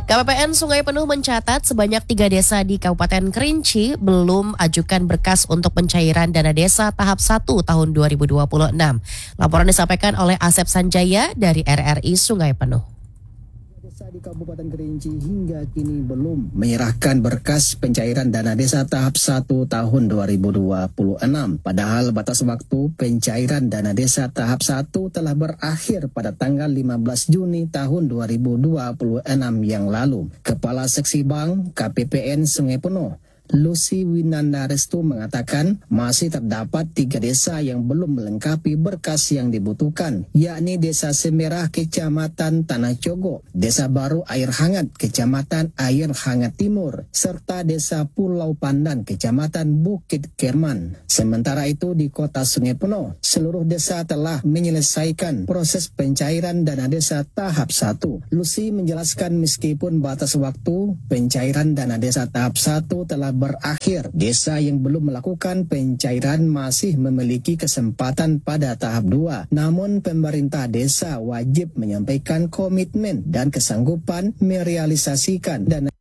KPPN Sungai Penuh mencatat sebanyak 3 desa di Kabupaten Kerinci belum ajukan berkas untuk pencairan dana desa tahap 1 tahun 2026. Laporan disampaikan oleh Asep Sanjaya dari RRI Sungai Penuh. Desa di Kabupaten Kerinci hingga kini belum menyerahkan berkas pencairan dana desa tahap 1 tahun 2026. Padahal batas waktu pencairan dana desa tahap 1 telah berakhir pada tanggal 15 Juni tahun 2026 yang lalu. Kepala Seksi Bank KPPN Sungai Penuh, Lucy Winanda Restu mengatakan masih terdapat 3 desa yang belum melengkapi berkas yang dibutuhkan, yakni Desa Semerah Kecamatan Tanah Cogo, Desa Baru Air Hangat Kecamatan Air Hangat Timur, serta Desa Pulau Pandan Kecamatan Bukit Kerman. Sementara itu di Kota Sungai Penuh, seluruh desa telah menyelesaikan proses pencairan dana desa tahap 1. Lucy menjelaskan meskipun batas waktu pencairan dana desa tahap 1 telah berakhir, desa yang belum melakukan pencairan masih memiliki kesempatan pada tahap 2. Namun pemerintah desa wajib menyampaikan komitmen dan kesanggupan merealisasikan dana